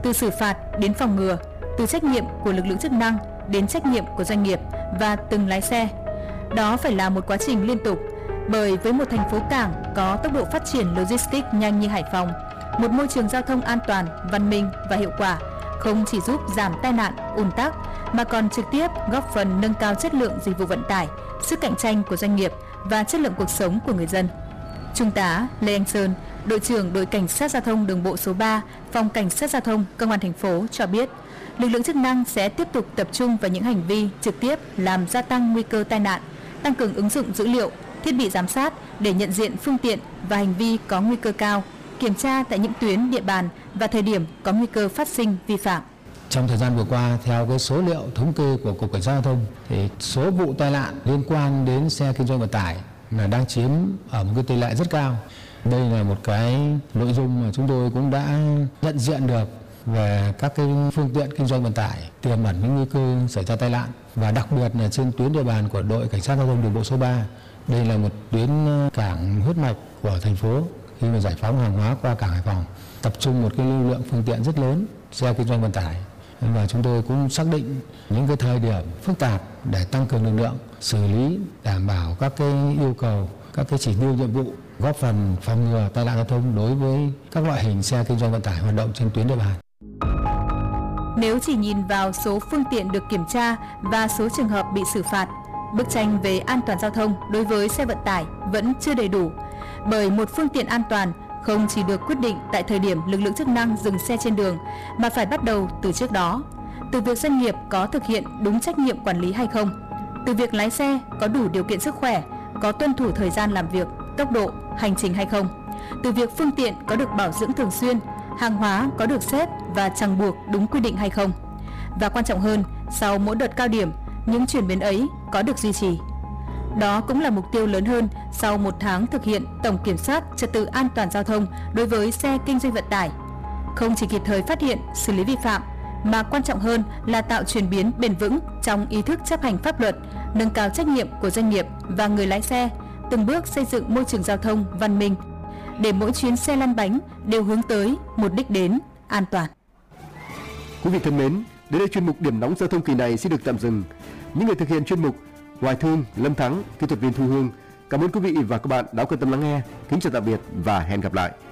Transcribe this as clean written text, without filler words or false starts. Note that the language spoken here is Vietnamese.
từ xử phạt đến phòng ngừa, từ trách nhiệm của lực lượng chức năng đến trách nhiệm của doanh nghiệp và từng lái xe. Đó phải là một quá trình liên tục, bởi với một thành phố cảng có tốc độ phát triển logistics nhanh như Hải Phòng, một môi trường giao thông an toàn, văn minh và hiệu quả không chỉ giúp giảm tai nạn, ùn tắc mà còn trực tiếp góp phần nâng cao chất lượng dịch vụ vận tải, sức cạnh tranh của doanh nghiệp và chất lượng cuộc sống của người dân. Trung tá Lê Anh Sơn, đội trưởng đội cảnh sát giao thông đường bộ số 3, phòng cảnh sát giao thông công an thành phố cho biết, lực lượng chức năng sẽ tiếp tục tập trung vào những hành vi trực tiếp làm gia tăng nguy cơ tai nạn, tăng cường ứng dụng dữ liệu, thiết bị giám sát để nhận diện phương tiện và hành vi có nguy cơ cao, kiểm tra tại những tuyến địa bàn và thời điểm có nguy cơ phát sinh vi phạm. Trong thời gian vừa qua, theo cái số liệu thống kê của Cục Cảnh sát Giao thông, thì số vụ tai nạn liên quan đến xe kinh doanh vận tải là đang chiếm ở một cái tỷ lệ rất cao. Đây là một cái nội dung mà chúng tôi cũng đã nhận diện được về các cái phương tiện kinh doanh vận tải tiềm ẩn những nguy cơ xảy ra tai nạn, và đặc biệt là trên tuyến địa bàn của đội cảnh sát giao thông đường bộ số 3. Đây là một tuyến cảng huyết mạch của thành phố khi mà giải phóng hàng hóa qua cảng Hải Phòng, tập trung một cái lưu lượng phương tiện rất lớn xe kinh doanh vận tải. Và chúng tôi cũng xác định những cái thời điểm phức tạp để tăng cường lực lượng xử lý, đảm bảo các cái yêu cầu, các cái chỉ tiêu nhiệm vụ, góp phần phòng ngừa tai nạn giao thông đối với các loại hình xe kinh doanh vận tải hoạt động trên tuyến địa bàn. Nếu chỉ nhìn vào số phương tiện được kiểm tra và số trường hợp bị xử phạt, bức tranh về an toàn giao thông đối với xe vận tải vẫn chưa đầy đủ, bởi một phương tiện an toàn không chỉ được quyết định tại thời điểm lực lượng chức năng dừng xe trên đường, mà phải bắt đầu từ trước đó, từ việc doanh nghiệp có thực hiện đúng trách nhiệm quản lý hay không, từ việc lái xe có đủ điều kiện sức khỏe, có tuân thủ thời gian làm việc, tốc độ, hành trình hay không, từ việc phương tiện có được bảo dưỡng thường xuyên, hàng hóa có được xếp và ràng buộc đúng quy định hay không. Và quan trọng hơn, sau mỗi đợt cao điểm, những chuyển biến ấy có được duy trì. Đó cũng là mục tiêu lớn hơn sau 1 tháng thực hiện tổng kiểm soát trật tự an toàn giao thông đối với xe kinh doanh vận tải. Không chỉ kịp thời phát hiện, xử lý vi phạm, mà quan trọng hơn là tạo chuyển biến bền vững trong ý thức chấp hành pháp luật, nâng cao trách nhiệm của doanh nghiệp và người lái xe, từng bước xây dựng môi trường giao thông văn minh, để mỗi chuyến xe lăn bánh đều hướng tới một đích đến an toàn. Quý vị thân mến, đến đây chuyên mục Điểm nóng giao thông kỳ này xin được tạm dừng. Những người thực hiện chuyên mục Hoài Thương, Lâm Thắng, kỹ thuật viên Thu Hương. Cảm ơn quý vị và các bạn đã quan tâm lắng nghe. Kính chào tạm biệt và hẹn gặp lại.